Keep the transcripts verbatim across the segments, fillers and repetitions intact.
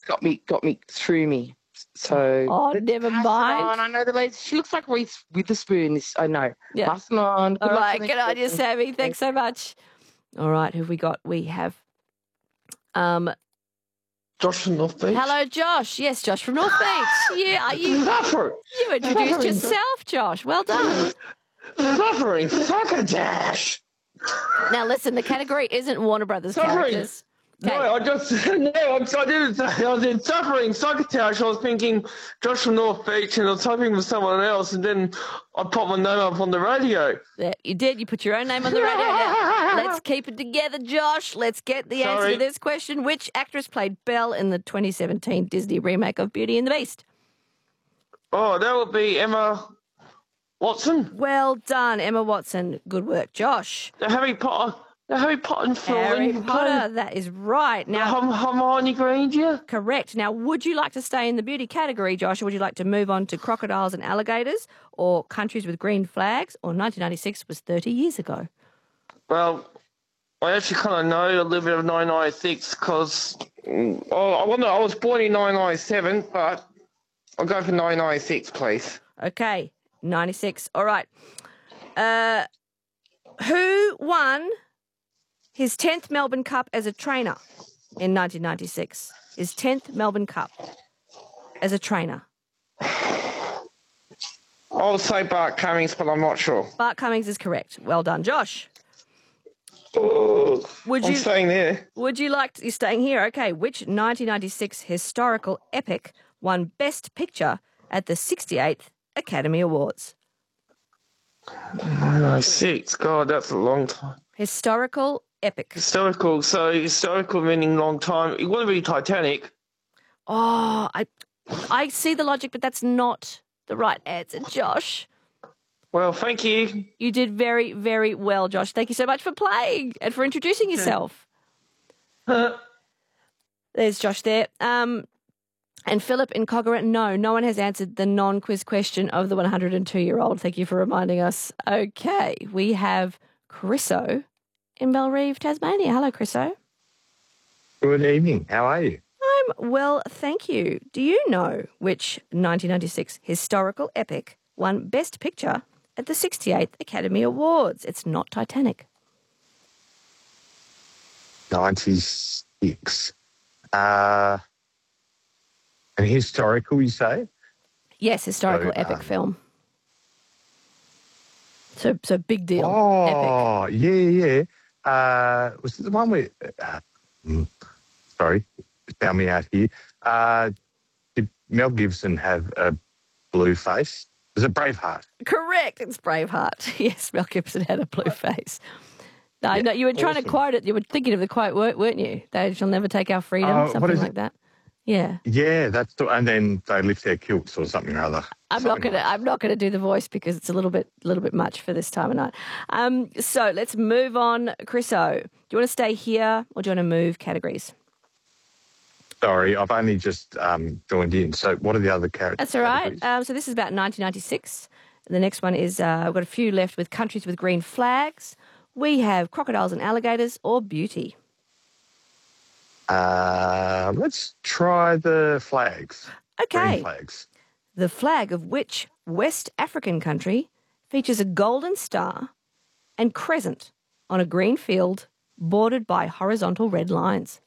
got me, got me through me. So, Oh, let's never pass it mind. on. I know the lady. She looks like Reese Witherspoon. This I know. Yeah. Pass it on. Good All luck right, for the good next on you, question. Sammy. Thanks so much. All right, who have we got? We have um, Josh from North Beach. hello, Josh. Yes, Josh from North Beach. Yeah, are you? Suffering. You introduced Suffering. yourself, Josh. Well done. Suffering. Succotash. Now, listen, the category isn't Warner Brothers Suffering. characters. Okay. No, I just no, I, I didn't say I was in suffering, succotash. I was thinking Josh from North Beach, and I was hoping for someone else, and then I popped my name up on the radio. Yeah, you did. You put your own name on the radio. Now, let's keep it together, Josh. Let's get the answer Sorry. to this question. Which actress played Belle in the twenty seventeen Disney remake of Beauty and the Beast? Oh, that would be Emma Watson. Well done, Emma Watson. Good work, Josh. The Harry Potter, the Harry Potter film. Harry Potter, that is right. Now, Now, Hermione Granger. correct. Now, would you like to stay in the beauty category, Josh, or would you like to move on to crocodiles and alligators, or countries with green flags, or nineteen ninety-six was thirty years ago? Well, I actually kind of know a little bit of nine ninety-six because oh, I wonder I was born in nine ninety-seven, but I'll go for nine ninety-six, please. Okay, ninety-six. All right. Uh, who won his tenth Melbourne Cup as a trainer in nineteen ninety-six? His tenth Melbourne Cup as a trainer. I'll say Bart Cummings, but I'm not sure. Bart Cummings is correct. Well done, Josh. Oh, Would I'm you staying there. Would you like to, you're staying here? Okay. Which nineteen ninety-six historical epic won Best Picture at the sixty-eighth Academy Awards? nine ninety-six, God, that's a long time. Historical epic. Historical, so historical meaning long time. It wouldn't be Titanic. Oh, I, I see the logic, but that's not the right answer, Josh. Well, thank you. You did very, very well, Josh. Thank you so much for playing and for introducing yourself. There's Josh there. Um, and Philip in Coggera, no, no one has answered the non-quiz question of the one hundred two-year-old. Thank you for reminding us. Okay, we have Chriso in Bellerive, Tasmania. Hello, Chriso. Good evening. How are you? I'm well, thank you. Do you know which nineteen ninety-six historical epic won Best Picture at the sixty-eighth Academy Awards? It's not Titanic. ninety-six. Uh, and historical, you say? Yes, historical So, epic um, film. So, so big deal. Epic. Oh, yeah, yeah. Uh, was it the one where... Uh, mm, sorry, found me out here. Uh, did Mel Gibson have a blue face? Was it Braveheart? Correct. It's Braveheart. Yes, Mel Gibson had a blue face. No, Yeah, no, you were trying to awesome. quote it. You were thinking of the quote, weren't weren't you? They shall never take our freedom, Oh, what something is like it? that. Yeah. Yeah, that's the... And then they lift their kilts or something or other. I'm not Something gonna. I'm not gonna do the voice because it's a little bit, little bit much for this time of night. Um, so let's move on, Chriso. Do you want to stay here or do you want to move categories? Sorry, I've only just um, joined in. So what are the other characters? That's all right. Um, so this is about nineteen ninety-six. The next one is uh, I've got a few left with countries with green flags. We have crocodiles and alligators or beauty. Uh, let's try the flags. Okay. Green flags. The flag of which West African country features a golden star and crescent on a green field bordered by horizontal red lines?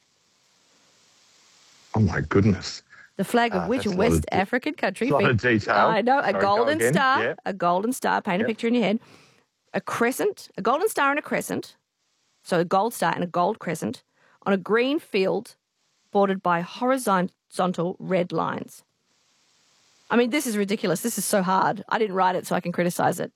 Oh, my goodness. The flag of Uh, which that's a lot of West de- African country? a lot of fe- detail. I know. A Sorry, go golden again. star. Yeah. A golden star. Paint a Yep. picture in your head. A crescent. A golden star and a crescent. So a gold star and a gold crescent on a green field bordered by horizontal red lines. I mean, this is ridiculous. This is so hard. I didn't write it, so I can criticise it.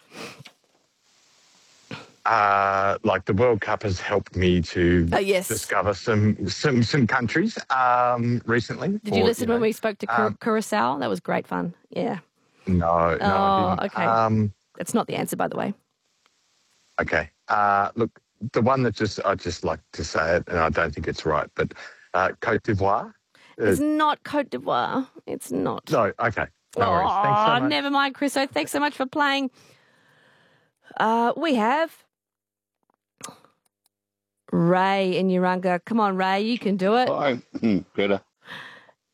Uh, like the World Cup has helped me to Uh, yes. discover some some some countries um, recently. Did you Or, listen know, when we spoke to Cur- um, Curacao? That was great fun. Yeah. No, no, Oh, I didn't. okay. Um, That's not the answer, by the way. okay. Uh, look, the one that just I just like to say it, and I don't think it's right, but uh, Cote d'Ivoire. Uh, It's not Cote d'Ivoire. It's not. no, okay. No worries. Thanks so Oh, much. never mind, Chriso. Thanks so much for playing. Uh, we have Ray in Urunga. Come on, Ray, you can do it. Hi, Greta.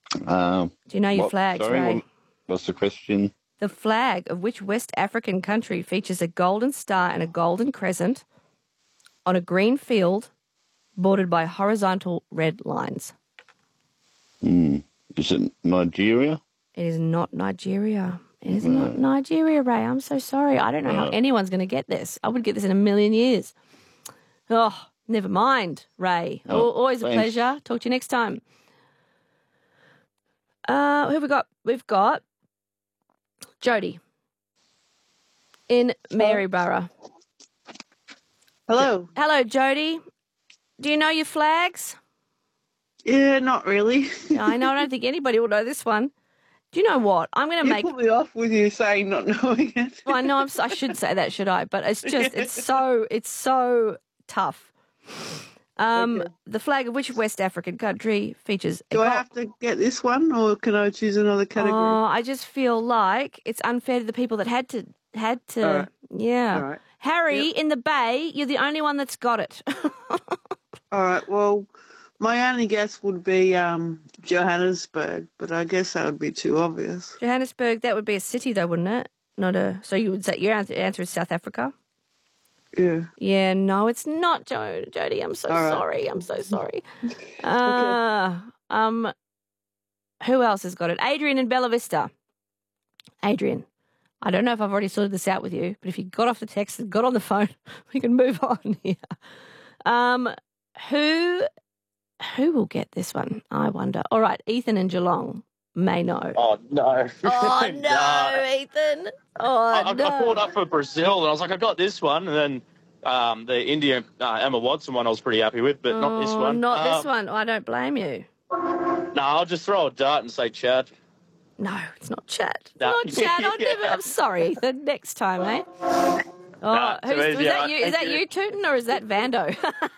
Um, Do you know your what- flags, sorry, Ray? what- what's the question? The flag of which West African country features a golden star and a golden crescent on a green field bordered by horizontal red lines? Hmm. Is it Nigeria? It is not Nigeria. It is not Nigeria, Ray. I'm so sorry. I don't know how No. anyone's going to get this. I would get this in a million years. Oh, never mind, Ray. Oh, Al Always a thanks. pleasure. Talk to you next time. Uh, who have we got? We've got Jody in Maryborough. Hello. Hello, Jody. Do you know your flags? Yeah, not really. I know. I don't think anybody will know this one. Do you know what? I'm going to You make. put me off with you saying not knowing it. Well, I know I'm, I should say that, should I? But it's just, it's so, it's so tough. Um, Okay. The flag of which West African country features? a Do I gold- have to get this one, or can I choose another category? Oh, I just feel like it's unfair to the people that had to, had to. All right. Yeah. All right. Harry, Yep. in the Bay, you're the only one that's got it. All right. Well, my only guess would be um, Johannesburg, but I guess that would be too obvious. Johannesburg, that would be a city, though, wouldn't it? Not a. So you would say your answer, answer is South Africa. Yeah. Yeah, no, it's not, jo- Jody. I'm so All right. sorry. I'm so sorry. Uh, um, who else has got it? Adrian in Bella Vista. Adrian, I don't know if I've already sorted this out with you, but if you got off the text and got on the phone, we can move on here. Um, who who will get this one? I wonder. All right, Ethan in Geelong may know. Oh, no. Oh no, Ethan. Oh I, I, no. I pulled up for Brazil, and I was like, I got this one. And then um, the Indian uh, Emma Watson one I was pretty happy with, but not this Oh, one. Not this Um, one. I don't blame you. No, I'll just throw a dart and say Chad. No, it's not Chad. It's No. not Chad. I'll never. I'm sorry, Ethan. Next time, eh? Oh, Nah, too who's, was easy, that alright, you? Is thank that you. you tooting or is that Vando?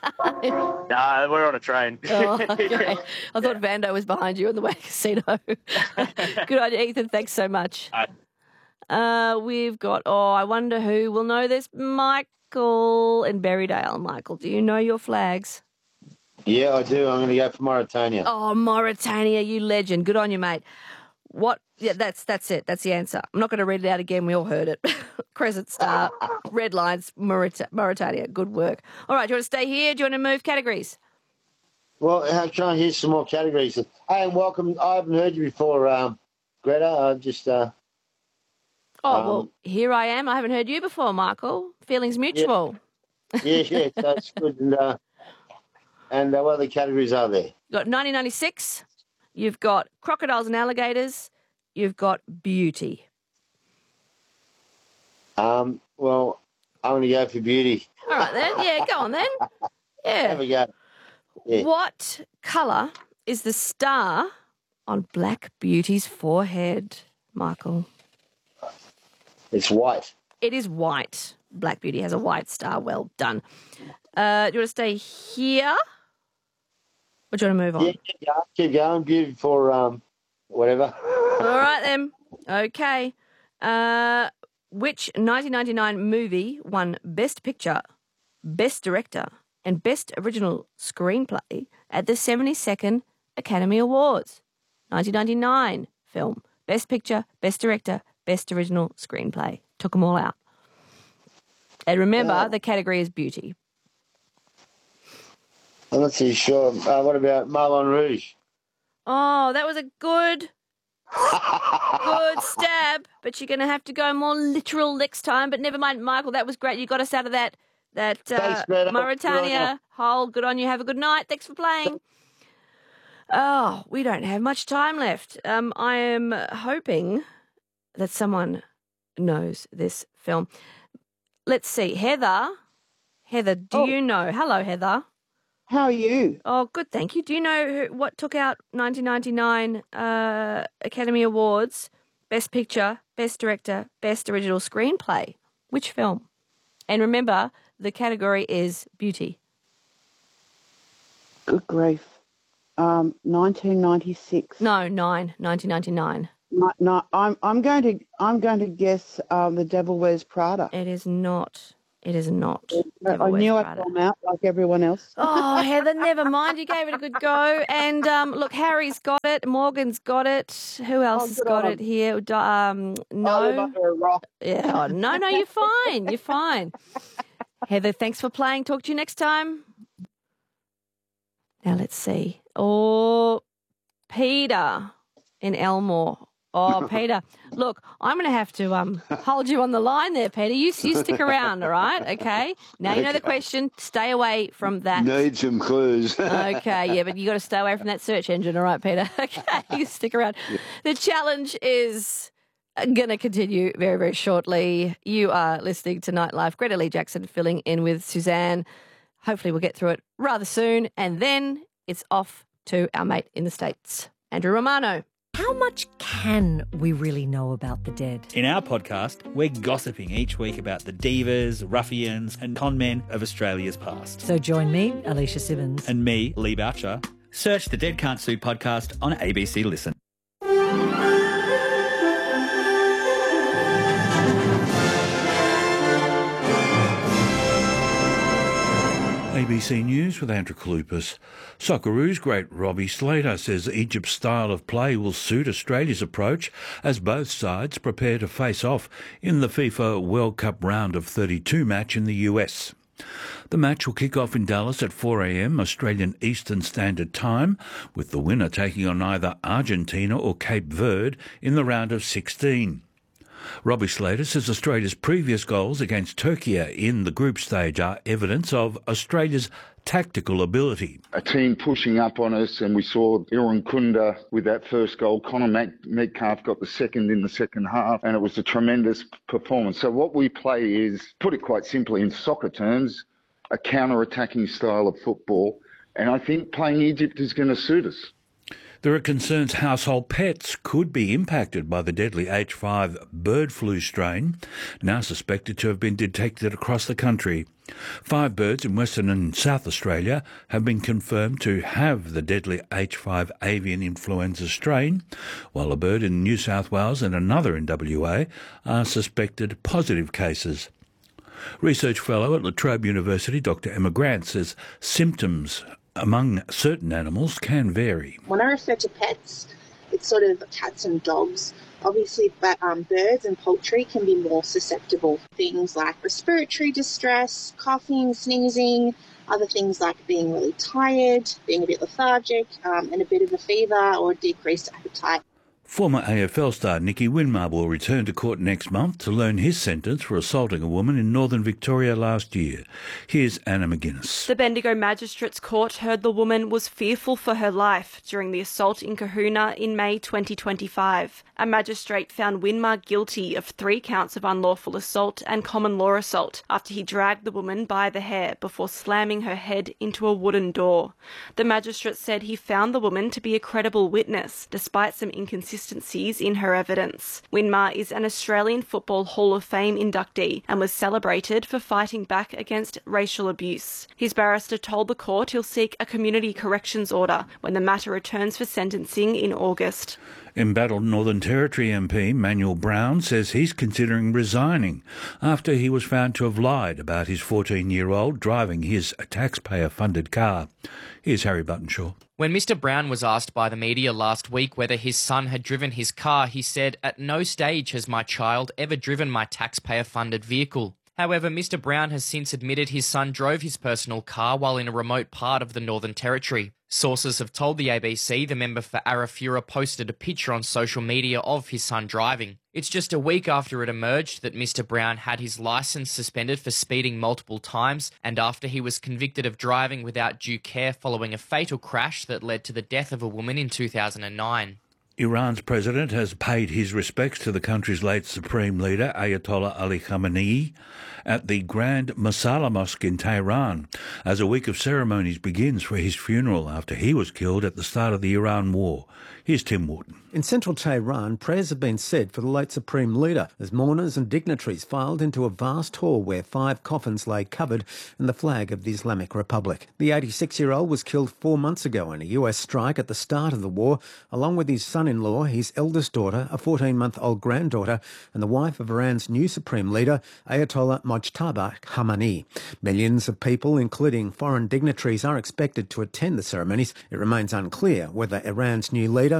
Nah, we're on a train. Oh, okay. I thought Vando was behind you on the way to casino. Good idea, Ethan. Thanks so much. Alright. Uh, we've got. Oh, I wonder who will know this. Michael in Berrydale. Michael, do you know your flags? Yeah, I do. I'm going to go for Mauritania. Oh, Mauritania, you legend. Good on you, mate. What? Yeah, that's that's it. That's the answer. I'm not going to read it out again. We all heard it. Crescent star, red lines, Maurit- Mauritania. Good work. All right, do you want to stay here? Do you want to move categories? Well, I'll try and hear some more categories. Hey, and welcome. I haven't heard you before, um, Greta. I'm just... Uh, Oh, Um, well, here I am. I haven't heard you before, Michael. Feelings mutual. yeah, yeah, that's good. And, uh, and uh, what other categories are there? You've got nineteen ninety-six. You've got crocodiles and alligators. You've got beauty. Um, well, I'm going to go for beauty. All right, then. Yeah, go on, then. Have Yeah. a go. Yeah. What colour is the star on Black Beauty's forehead, Michael? It's white. It is white. Black Beauty has a white star. Well done. Uh, do you want to stay here? Or do you want to move on? Yeah, keep going. Keep going. Beauty for um, whatever. All right, then. Okay. Uh, which nineteen ninety-nine movie won Best Picture, Best Director, and Best Original Screenplay at the seventy-second Academy Awards? nineteen ninety-nine film. Best Picture, Best Director, Best Original Screenplay. Took them all out. And remember, Yeah. the category is beauty. I'm not too sure. Uh, what about Marlon Rouge? Oh, that was a good, good stab. But you're going to have to go more literal next time. But never mind, Michael. That was great. You got us out of that that uh, Thanks, Greta. Mauritania hole. Good on you. Have a good night. Thanks for playing. Oh, we don't have much time left. Um, I am hoping that someone knows this film. Let's see, Heather. Heather, do Oh. you know? Hello, Heather. How are you? Oh, good, thank you. Do you know who, what took out nineteen ninety-nine uh, Academy Awards? Best Picture, Best Director, Best Original Screenplay. Which film? And remember, the category is beauty. Good grief. Um, nineteen ninety-six. No, nine, nineteen ninety-nine. No, no, I'm I'm going to I'm going to guess um, The Devil Wears Prada. It is not. It is not. I Emma knew I'd West-Prater. come out like everyone else. Oh, Heather, never mind. You gave it a good go. And um, look, Harry's got it. Morgan's got it. Who else Oh, has good got on it here? Um, I live no. under a rock. Yeah. Oh, no, no, you're fine. You're fine. Heather, thanks for playing. Talk to you next time. Now let's see. Oh, Peter in Elmore. Oh, Peter, look, I'm going to have to um hold you on the line there, Peter. You, you stick around, all right? Okay. Now you know the question. Stay away from that. Need some clues. Okay, yeah, but you got to stay away from that search engine, all right, Peter? Okay, you stick around. The challenge is going to continue very, very shortly. You are listening to Nightlife. Greta Lee Jackson filling in with Suzanne. Hopefully we'll get through it rather soon, and then it's off to our mate in the States, Andrew Romano. How much can we really know about the dead? In our podcast, we're gossiping each week about the divas, ruffians and con men of Australia's past. So join me, Alicia Simmons. And me, Lee Boucher. Search the Dead Can't Sue podcast on A B C Listen. A B C News with Andrew Kalupas. Socceroos great Robbie Slater says Egypt's style of play will suit Australia's approach as both sides prepare to face off in the FIFA World Cup round of thirty-two match in the U S. The match will kick off in Dallas at four a m Australian Eastern Standard Time, with the winner taking on either Argentina or Cape Verde in the round of sixteen. Robbie Slater says Australia's previous goals against Turkey in the group stage are evidence of Australia's tactical ability. A team pushing up on us, and we saw Iran Kunda with that first goal. Connor Mac- Metcalf got the second in the second half, and it was a tremendous performance. So what we play is, put it quite simply in soccer terms, a counter-attacking style of football, and I think playing Egypt is going to suit us. There are concerns household pets could be impacted by the deadly H five bird flu strain, now suspected to have been detected across the country. Five birds in Western and South Australia have been confirmed to have the deadly H five avian influenza strain, while a bird in New South Wales and another in W A are suspected positive cases. Research fellow at La Trobe University, Doctor Emma Grant, says symptoms among certain animals can vary. When I refer to pets, it's sort of cats and dogs. Obviously, but, um, birds and poultry can be more susceptible. Things like respiratory distress, coughing, sneezing, other things like being really tired, being a bit lethargic, um, and a bit of a fever or decreased appetite. Former A F L star Nicky Winmar will return to court next month to learn his sentence for assaulting a woman in northern Victoria last year. Here's Anna McGuinness. The Bendigo Magistrates Court heard the woman was fearful for her life during the assault in Kahuna in May twenty twenty-five. A magistrate found Winmar guilty of three counts of unlawful assault and common law assault after he dragged the woman by the hair before slamming her head into a wooden door. The magistrate said he found the woman to be a credible witness, despite some inconsistencies in her evidence. Winmar is an Australian Football Hall of Fame inductee and was celebrated for fighting back against racial abuse. His barrister told the court he'll seek a community corrections order when the matter returns for sentencing in August. Embattled Northern Territory M P Manuel Brown says he's considering resigning after he was found to have lied about his fourteen-year-old driving his taxpayer-funded car. Here's Harry Buttonshaw. When Mister Brown was asked by the media last week whether his son had driven his car, he said, "At no stage has my child ever driven my taxpayer-funded vehicle." However, Mister Brown has since admitted his son drove his personal car while in a remote part of the Northern Territory. Sources have told the A B C the member for Arafura posted a picture on social media of his son driving. It's just a week after it emerged that Mister Brown had his licence suspended for speeding multiple times, and after he was convicted of driving without due care following a fatal crash that led to the death of a woman in two thousand nine. Iran's president has paid his respects to the country's late supreme leader, Ayatollah Ali Khamenei, at the Grand Masala Mosque in Tehran, as a week of ceremonies begins for his funeral after he was killed at the start of the Iran war. Here's Tim Wharton. In central Tehran, prayers have been said for the late Supreme Leader as mourners and dignitaries filed into a vast hall where five coffins lay covered in the flag of the Islamic Republic. The eighty-six-year-old was killed four months ago in a U S strike at the start of the war, along with his son son-in-law, his eldest daughter, a fourteen-month-old granddaughter, and the wife of Iran's new supreme leader, Ayatollah Mojtaba Khamenei. Millions of people, including foreign dignitaries, are expected to attend the ceremonies. It remains unclear whether Iran's new leader